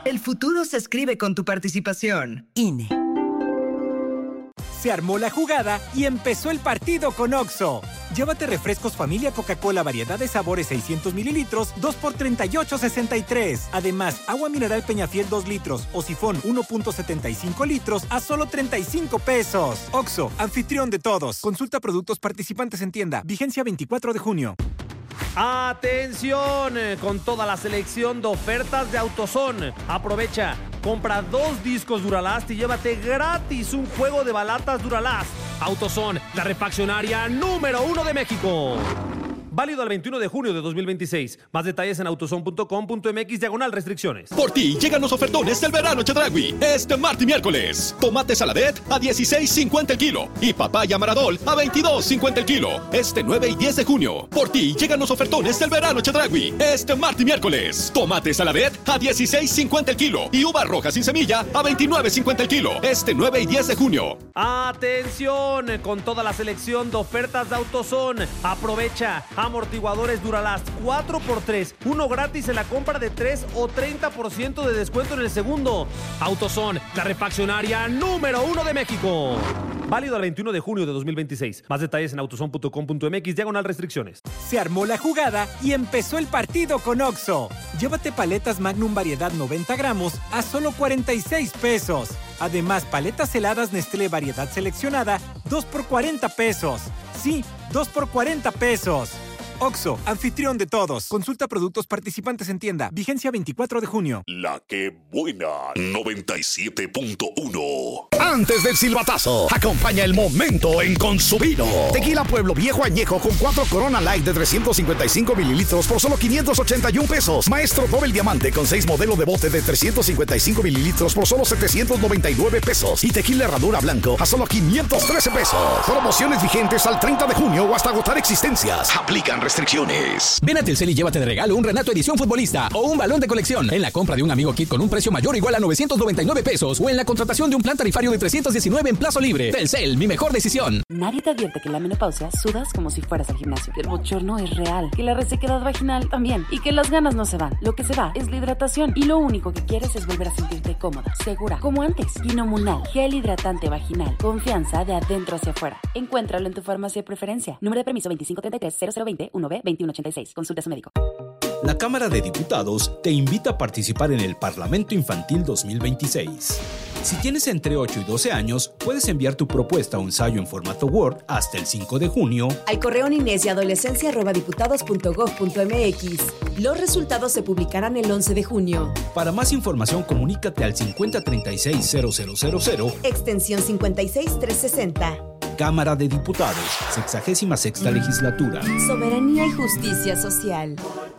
El futuro se escribe con tu participación. INE. Se armó la jugada y empezó el partido con Oxxo. Llévate refrescos familia Coca-Cola variedad de sabores 600 mililitros, 2 por 38.63. Además, agua mineral Peñafiel 2 litros o sifón 1.75 litros a solo 35 pesos. Oxxo, anfitrión de todos. Consulta productos participantes en tienda. Vigencia 24 de junio. ¡Atención! Con toda la selección de ofertas de AutoZone. Aprovecha. Compra 2 discos Duralast y llévate gratis un juego de balatas Duralast. AutoZone, la refaccionaria número 1 de México. Válido al 21 de junio de 2026. Más detalles en autozone.com.mx/restricciones. Por ti llegan los ofertones del verano Chedraui. Este martes y miércoles. Tomate Saladet a $16.50 el kilo. Y papaya Maradol a $22.50 el kilo. Este 9 y 10 de junio. Por ti llegan los ofertones del verano Chedraui. Este martes y miércoles. Tomate Saladet a $16.50 el kilo. Y uva roja sin semilla a $29.50 el kilo. Este 9 y 10 de junio. ¡Atención! Con toda la selección de ofertas de AutoZone. Aprovecha. Amortiguadores Duralast 4x3, uno gratis en la compra de 3 o 30% de descuento en el segundo. AutoZone, la refaccionaria número 1 de México. Válido al 21 de junio de 2026. Más detalles en autozone.com.mx/restricciones. Se armó la jugada y empezó el partido con Oxxo. Llévate paletas Magnum variedad 90 gramos a solo 46 pesos. Además, paletas heladas Nestlé variedad seleccionada 2 por 40 pesos. Sí, 2 por 40 pesos. Oxxo, anfitrión de todos. Consulta productos participantes en tienda. Vigencia 24 de junio. La que buena 97.1. Antes del silbatazo, acompaña el momento en Consumino. Tequila Pueblo Viejo Añejo con 4 Corona Light de 355 mililitros por solo 581 pesos. Maestro Doble Diamante con 6 modelo de bote de 355 mililitros por solo 799 pesos. Y Tequila Herradura Blanco a solo 513 pesos. Promociones vigentes al 30 de junio o hasta agotar existencias. Aplican restricciones. Ven a Telcel y llévate de regalo un Renato Edición Futbolista o un balón de colección en la compra de un Amigo Kit con un precio mayor o igual a 999 pesos o en la contratación de un plan tarifario de 319 en plazo libre. Telcel, mi mejor decisión. Nadie te advierte que en la menopausia sudas como si fueras al gimnasio, que el bochorno es real, que la resequedad vaginal también y que las ganas no se van. Lo que se va es la hidratación y lo único que quieres es volver a sentirte cómoda, segura, como antes. Inomunal, gel hidratante vaginal. Confianza de adentro hacia afuera. Encuéntralo en tu farmacia de preferencia. Número de permiso 2533-0020-1B-2186. Consulta a su médico. La Cámara de Diputados te invita a participar en el Parlamento Infantil 2026. Si tienes entre 8 y 12 años, puedes enviar tu propuesta o ensayo en formato Word hasta el 5 de junio al correo ninesyadolescencia@diputados.gov.mx. Los resultados se publicarán el 11 de junio. Para más información, comunícate al 5036-0000, extensión 56360. Cámara de Diputados, 66ª Legislatura. Soberanía y justicia social.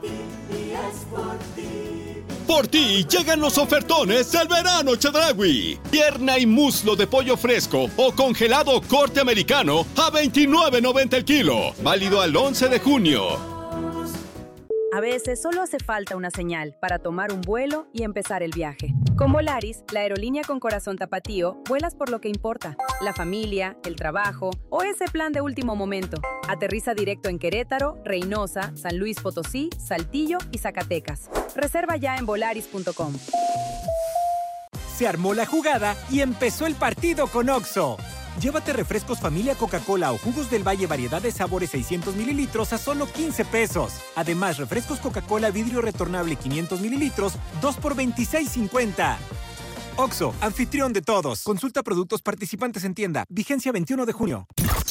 Por ti llegan los ofertones del verano Chedraui. Pierna y muslo de pollo fresco o congelado corte americano a $29.90 el kilo. Válido al 11 de junio. A veces solo hace falta una señal para tomar un vuelo y empezar el viaje. Con Volaris, la aerolínea con corazón tapatío, vuelas por lo que importa. La familia, el trabajo o ese plan de último momento. Aterriza directo en Querétaro, Reynosa, San Luis Potosí, Saltillo y Zacatecas. Reserva ya en volaris.com. Se armó la jugada y empezó el partido con Oxxo. Llévate refrescos familia Coca-Cola o jugos del Valle variedad de sabores 600 mililitros a solo 15 pesos. Además, refrescos Coca-Cola vidrio retornable 500 mililitros, 2 por 26.50. Oxxo, anfitrión de todos. Consulta productos participantes en tienda. Vigencia 21 de junio.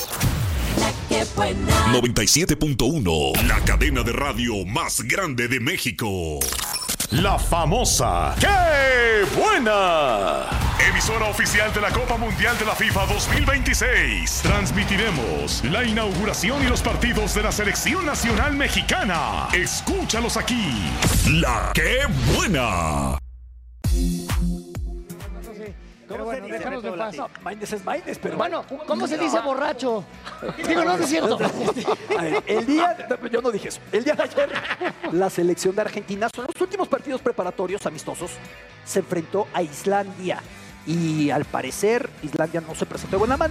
97.1, la cadena de radio más grande de México. La famosa ¡Qué buena! Emisora oficial de la Copa Mundial de la FIFA 2026. Transmitiremos la inauguración y los partidos de la Selección Nacional Mexicana. Escúchalos aquí. La ¡Qué buena! Pero bueno, déjanos de paz. Mindes es Mindes, pero... Bueno, ¿cómo se dice borracho? Digo, no es cierto. A ver, yo no dije eso. El día de ayer, la selección de Argentina, son los últimos partidos preparatorios amistosos, se enfrentó a Islandia. Y al parecer, Islandia no se presentó de buena manera.